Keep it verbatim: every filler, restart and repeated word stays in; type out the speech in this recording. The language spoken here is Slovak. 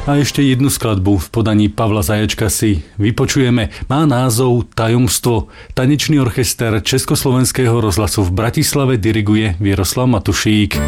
A ešte jednu skladbu v podaní Pavla Zajačka si vypočujeme. Má názov Tajomstvo. Tanečný orchester Československého rozhlasu v Bratislave diriguje Vieroslav Matušík.